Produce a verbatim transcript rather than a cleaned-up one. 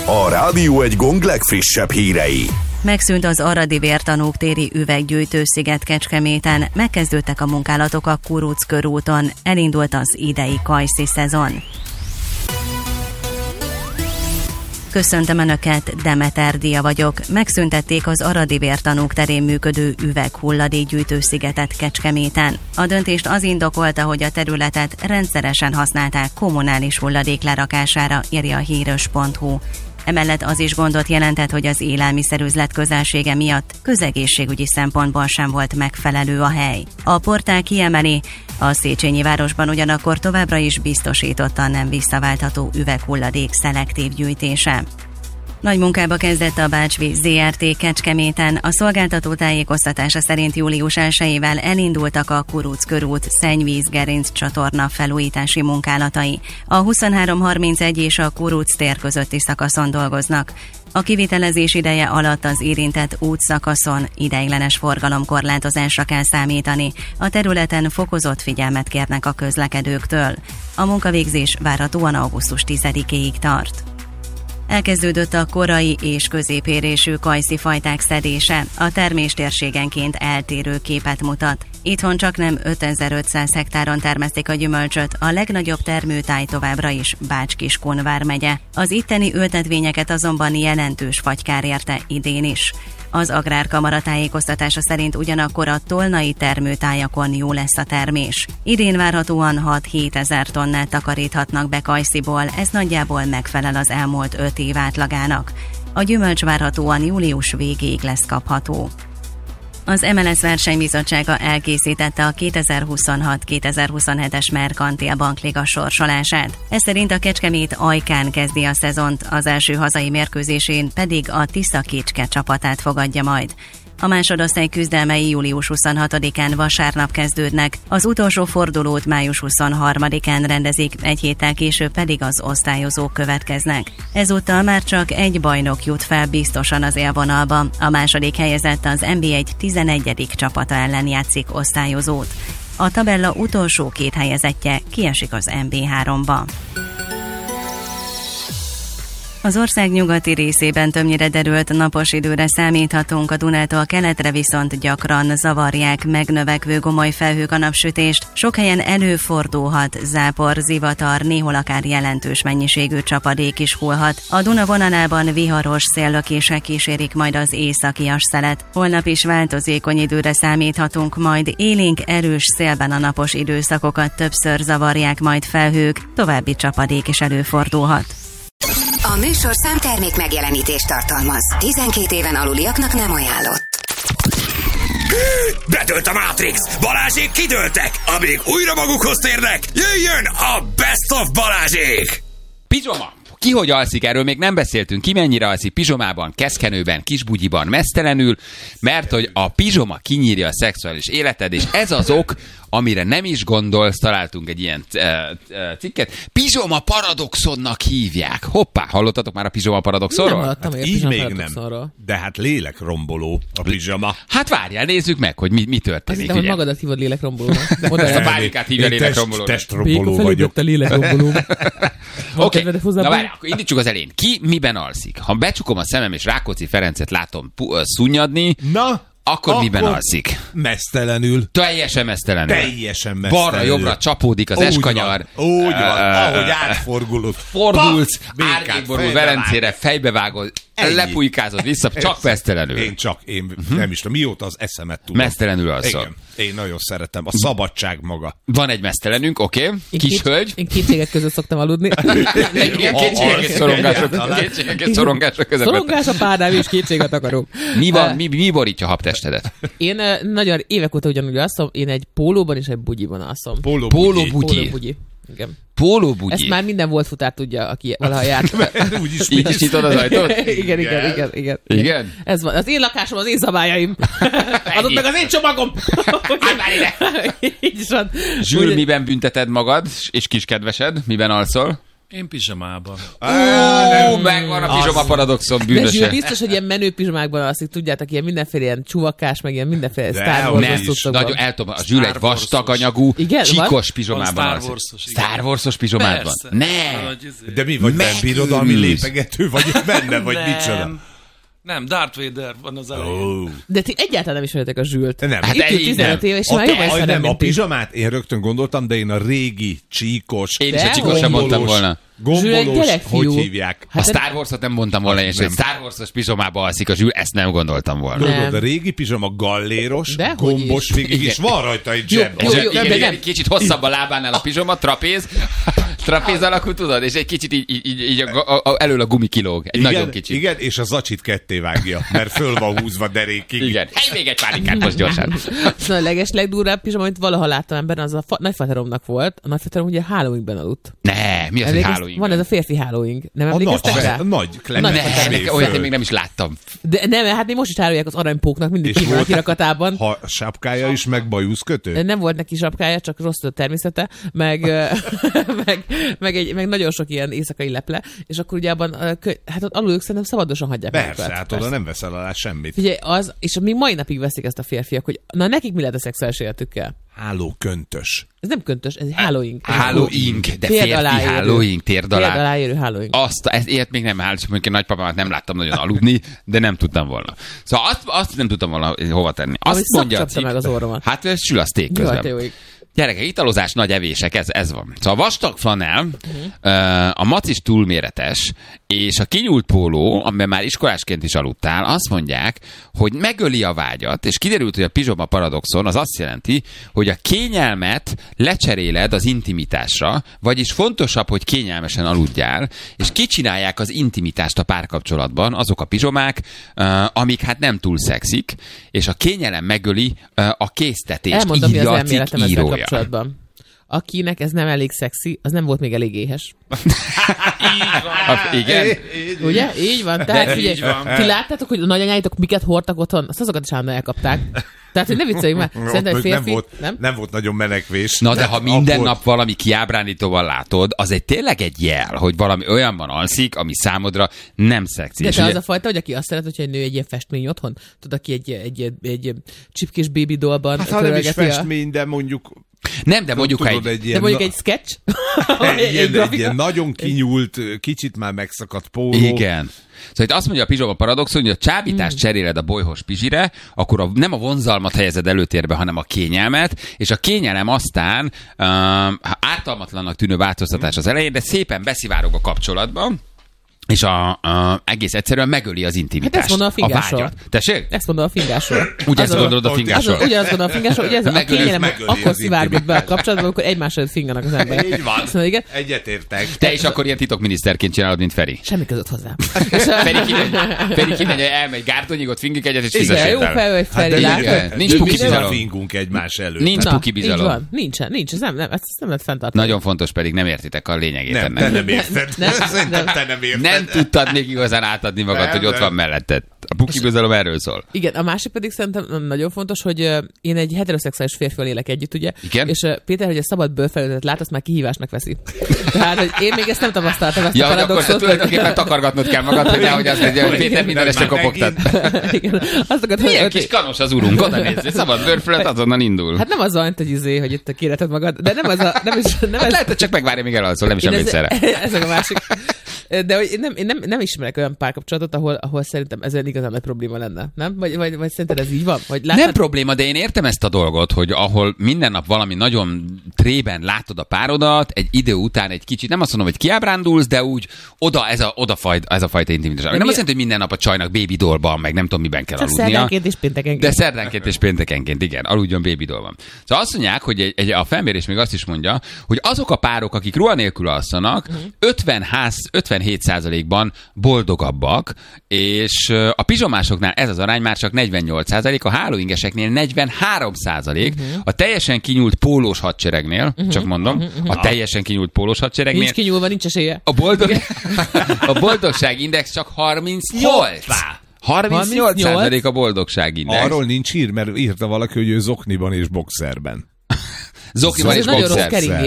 A Rádió Egy gong legfrissebb hírei. Megszűnt az Aradi Vértanúk téri üveggyűjtősziget Kecskeméten, megkezdődtek a munkálatok a Kuruc körúton, elindult az idei kajszi szezon. Köszöntöm Önöket, Demeter Dia vagyok. Megszüntették az Aradi Vértanúk terén működő üveghulladékgyűjtőszigetet Kecskeméten. A döntést az indokolta, hogy a területet rendszeresen használták kommunális hulladék lerakására, írja a híros pont hu. Emellett az is gondot jelentett, hogy az élelmiszerüzlet közelsége miatt közegészségügyi szempontból sem volt megfelelő a hely. A portál kiemeli, a Széchenyi városban ugyanakkor továbbra is biztosította a nem visszaváltható üveghulladék szelektív gyűjtése. Nagy munkába kezdett a Bácsvíz zé er té Kecskeméten. A szolgáltató tájékoztatása szerint július elsejével elindultak a Kuruc körút szennyvíz-gerinc csatorna felújítási munkálatai. A huszonhárom harmincegy és a Kuruc tér közötti szakaszon dolgoznak. A kivitelezés ideje alatt az érintett útszakaszon ideiglenes forgalomkorlátozásra kell számítani. A területen fokozott figyelmet kérnek a közlekedőktől. A munkavégzés várhatóan augusztus tizedikéig tart. Elkezdődött a korai és középérésű kajszi fajták szedése, a termés térségenként eltérő képet mutat. Itthon csaknem ötezer-ötszáz hektáron termesztik a gyümölcsöt, a legnagyobb termőtáj továbbra is Bács-Kiskun vármegye. Az itteni ültetvényeket azonban jelentős fagykár érte idén is. Az Agrárkamara tájékoztatása szerint ugyanakkor a tolnai termőtájakon jó lesz a termés. Idén várhatóan hat-hét ezer tonnát takaríthatnak be kajsziból, ez nagyjából megfelel az elmúlt öt év átlagának. A gyümölcs várhatóan július végéig lesz kapható. Az em el es versenybizottsága elkészítette a kétezer-huszonhat kétezer-huszonhetes Merkantil Bankliga sorsolását. Ez szerint a Kecskemét Ajkán kezdi a szezont, az első hazai mérkőzésén pedig a Tisza Kicske csapatát fogadja majd. A másodosztály küzdelmei július huszonhatodikán vasárnap kezdődnek, az utolsó fordulót május huszonharmadikán rendezik, egy héttel később pedig az osztályozók következnek. Ezúttal már csak egy bajnok jut fel biztosan az élvonalba, a második helyezett az en bé egy tizenegyedik csapata ellen játszik osztályozót. A tabella utolsó két helyezettje kiesik az en bé háromba. Az ország nyugati részében többnyire derült napos időre számíthatunk, a Dunától keletre viszont gyakran zavarják megnövekvő gomoly felhők a napsütést. Sok helyen előfordulhat zápor, zivatar, néhol akár jelentős mennyiségű csapadék is hullhat. A Duna vonalában viharos széllökések kísérik majd az északias szelet. Holnap is változékony időre számíthatunk, majd élénk erős szélben a napos időszakokat többször zavarják majd felhők, további csapadék is előfordulhat. A műsor számtermék megjelenítést tartalmaz. tizenkét éven aluliaknak nem ajánlott. Bedőlt a Matrix! Balázsék kidőltek! Amíg újra magukhoz térnek, jöjjön a Best of Balázsék! Pizsoma! Ki hogy alszik, erről még nem beszéltünk. Ki mennyire alszik pizsomában, keszkenőben, kisbugyiban, mesztelenül, mert hogy a pizsoma kinyírja a szexuális életed, és ez az ok, amire nem is gondolsz, találtunk egy ilyen cikket. Pizsoma paradoxonnak hívják. Hoppá, hallottatok már a pizsoma paradoxonról? Nem hallottam, hát így még nem. De hát lélekromboló a pizsoma. Hát várjál, nézzük meg, hogy mi, mi történik. Azt hittem, hogy magadat hívod lélekrombolónak. Ezt a bárikát hívja lélekrombolónak. Testromboló vagyok. Te lélekromboló. Oké, okay. Na várj, akkor indítsuk az elején. Ki miben alszik? Ha becsukom a szemem és Rákóczi Ferencet látom pu- szunnyadni, na, akkor, akkor miben alszik? Mesztelenül. Teljesen mesztelenül. Teljesen mesztelenül. Balra-jobbra csapódik az úgy eskanyar. Van, úgy van, uh, ahogy átfordulod. Fordulsz, árnyékború Velencére, fejbevágod, lepujkázod vissza, csak mesztelenül. Én csak, én uh-huh. nem is tudom, mióta az eszemet tudom. Mesztelenül alszol. Igen, én nagyon szeretem. A szabadság maga. Van egy mesztelenünk, oké, okay. Kis hölgy. Én kétségek között szoktam aludni. Kétségek és szorongások. Kétségek és szorongások között. Szorongás a párnám, és kétséget akarok. Mi van, mi, mi borítja a habtestedet? Én nagyon évek óta ugyanúgy alszom, én egy pólóban és egy bugyiban alszom. Pólóbugyi. Pólóbugyi. Igen. Pólóbugyi. Ezt már minden volt futár tudja, aki valaha járt. Így is nyitod az ajtót? igen, igen, igen, igen. Igen? Ez van. Az én lakásom, az én szabályaim. Adott meg az én csomagom. Állj már ide! Így is van. Zsül, miben bünteted magad, és kiskedvesed? Miben alszol? Én pizsamában. Ó, megvan a pizsoma paradoxon De Zsül bűnöse. biztos, hogy ilyen menő pizsmákban alszik, tudjátok, ilyen mindenféle ilyen csuvakás, meg ilyen mindenféle De, Star hogy Wars Nem, cuccokban. nagyon eltobom. A Zsül egy vastag anyagú, Igen, csíkos van? pizsomában Van Star alszik. Wars-os, igen. Star Wars-os pizsomában? Persze. Ne! Nagy izé. De mi vagy, nem birodalmi lépegető vagy benne, vagy Nem. micsoda? Nem, Darth Vader van az elején. Ó. De ti egyáltalán nem ismeritek a Zsült. Nem. Hát Itt de ül így tizenöt nem. éve, és A, már jobban a, ismerem, nem, a mint ti. pizsamát én rögtön gondoltam, de én a régi, csíkos, Én is De a csíkos sem mondtam volna. Zsül egy gombolós, gyerekfiú. hogy hívják? A Hát Star Wars-ot nem mondtam volna, és hogy Star Wars-os pizsomába alszik a Zsül, ezt nem gondoltam volna. Nem. Tudod, a régi pizsama galléros, Dehogy gombos is. végig, és van rajta egy Jó, zseb. jó, Zseb- jó, igen, de igen, nem. kicsit hosszabb a lábánál a pizsoma, trapéz, trapéz alakú, tudod, és egy kicsit így, így, így, így a, a, a, elől a gumi kilóg, egy Igen, nagyon kicsit. igen, és a zacsit ketté vágja, mert föl van húzva derékig. Igen. Hely, még egy pálinkát most gyorsan. Szóval a leges legdurvább pizsama, amit valaha láttam emberen, az a fa- nagyfateromnak volt. A nagyfaterom ugye Halloweenben aludt. Ne, mi az, hogy Emlékezz- Halloween? Van ez a férfi Halloween. Nem A emlékeztek nagy, rá? a nagy Nagy Clemens fater. Ne, mély olyat én föl. még nem is láttam. De nem, hát még most is árulják az aranypóknak, mindig És ki van a volt- kirakatában. Ha sapkája is, meg bajuszkötő? Nem volt neki sapkája, csak rossz a természete, meg, ö, meg, meg, egy, meg nagyon sok ilyen éjszakai leple, és akkor ugye abban, ö, kö- hát ott alul ők szerintem szabadosan hagyják Persze, magukat. hát oda nem veszel alá semmit. Figyelj, az, és még mai napig veszik ezt a férfiak, hogy na nekik mi lehet a szexuális életükkel? Háló köntös. Ez nem köntös, ez egy Halloween. Halloween, de Térd férfi alá érő. Halloween, térd Térd alá. alá érő Halloween. Azt, ezt, ilyet még nem állt, mondjuk a nagypapámat nem láttam nagyon aludni, de nem tudtam volna. Szóval azt, azt nem tudtam volna hova tenni. Azt Ami mondja a szakcsapta cikk, meg az orromat. hát ez sül a steak Jó, közben. te jóig. Gyerekek, italozás, nagy evések, ez, ez van. Szóval a vastag flanell, uh-huh. a macis túlméretes, és a kinyúlt póló, amiben már iskolásként is aludtál, azt mondják, hogy megöli a vágyat, és kiderült, hogy a pizsoma paradoxon az azt jelenti, hogy a kényelmet lecseréled az intimitásra, vagyis fontosabb, hogy kényelmesen aludjál, és kicsinálják az intimitást a párkapcsolatban, azok a pizsomák, uh, amik hát nem túl szexik, és a kényelem megöli uh, a késztetést, Elmondom, mi az írja a cikk elméletem ezzel írója. kapcsolatban. Akinek ez nem elég szexi, az nem volt még elég éhes. A, igen? Ugye? Így van. Tehát De figyelj, így van. ti láttátok, hogy a nagyanyáitok miket hordtak otthon? Azt azokat is állandóan elkapták. Tehát, hogy ne vicceljünk már. Ott Szerintem egy még nem férfi... volt, Nem? nem volt nagyon menekvés. Na de ha minden akkor- nap valami kiábrándítóval látod, az egy tényleg egy jel, hogy valami olyanban alszik, ami számodra nem szexi. De És te ugye- az a fajta, hogy aki azt szeret, hogyha egy nő egy ilyen festmény otthon, tudod, aki egy, egy, egy, egy csipkés baby dollban Hát ha nem is törölgeti a... festmény, de mondjuk... nem, de mondjuk ha tudod, egy, egy De ilyen, mondjuk na- egy sketch? egy, Vagy ilyen, egy grafika? ilyen nagyon kinyúlt, kicsit már megszakadt póló. Igen. Szóval itt azt mondja a pizsoma paradoxon, hogy a csábítást cseréled a bolyhos pizsire, akkor a, nem a vonzalmat helyezed előtérbe, hanem a kényelmet, és a kényelem aztán um, ártalmatlannak tűnő változtatás az elején, de szépen beszivárog a kapcsolatban, és a, a, egész egyszerűen megöli az intimitást. Hát ezt mondom a fingásról. vágyat. Tessék? Ezt mondom a fingásról. Úgy ezt Az a- gondolod a Az, fingásról? ugyanazt gondolom a fingásról, hogy ez a Megöli- kényelem megöli akkor az szivárgott be a intimitást. kapcsolatban, amikor egymás előtt finganak az emberek. Így van. Szóval igen, Egyetértek. Te is akkor ilyen titokminiszterként csinálod, mint Feri. semmi között hozzá. Feri kimegy, Feri kimegy, elmegy Gártonyig, ott fingik egyet, és Igen, jó fizessék el. fel, hogy Hát Feri de látod. igen. Nincs de puki minden bizalom. fingunk egymás előtt. Nincs Na, puki így bizalom. van. Nincsen, nincs, ez nem, nem, ezt nem lehet fenntartani. Nagyon fontos, pedig nem értitek a lényegét Nem, ennek. te nem érted. Nem, Szerintem nem. te nem érted. Nem tudtad még igazán átadni magad, Nem, hogy ott nem. van melletted. A puki bizalom erről szól. Igen, a másik pedig szerintem nagyon fontos, hogy uh, én egy heteroszexuális férfival élek együtt, ugye? Igen. És uh, Péter, hogy a szabad bőrfelületet lát, azt már kihívásnak veszi. Tehát, hogy én még ezt nem tapasztaltam, ezt Ja, a hogy akkor te paradoxot. tulajdonképpen takargatnod kell magad, hogy nehogy azt mondja, hogy Péter minden Nem, este már kopogtat. Igen, azt akarod, Milyen hogy... kis kanos az urunk, oda nézz, szabad bőrfület, azonnal indul. Hát nem az van, hogy izé, hogy itt kéreted magad, de nem az a... Nem is, nem Hát ez, lehet, hogy csak megvárja, még elalszol, nem is Én emlékszel ez, erre. ez a másik. De hogy én nem, én nem, nem ismerek olyan párkapcsolatot, ahol, ahol szerintem ezzel igazán nagy probléma lenne. Nem? Vagy, vagy, vagy szerinted ez így van? Vagy Nem látnád- probléma, de én értem ezt a dolgot, hogy ahol minden nap valami nagyon trében látod a párodat, egy idő után egy kicsit, nem azt mondom, hogy kiábrándulsz, de úgy oda, ez a, oda fajt, ez a fajta intimitás. Ami De nem mi- azt jelenti, hogy minden nap a csajnak baby dollban, meg nem tudom, miben kell Csak aludnia. szerdánként és péntekenként. De szerdánként és péntekenként, igen, aludjon baby dollban. Szóval azt mondják, hogy egy, egy, a felmérés még azt is mondja, hogy azok a párok, akik ruha nélkül alszanak, Mhm. ötven ház, ötvenhét százalékban boldogabbak, és ö, a pizsomásoknál ez az arány már csak negyvennyolc százalék, a halloweengeseknél negyvenhárom százalék, Mhm. a teljesen kinyúlt pólós hadseregnél, csak mondom, a teljesen kinyúlt pólós hadseregnél, Nincs kinyúlva, nincs esélye. a, boldog... a boldogság index csak harmincnyolc. harmincnyolc százalék a boldogság index. Arról nincs hír, mert írta valaki, hogy ő zokniban és boxerben. Zokniban Ez és nagyon rossz boxer. keringés.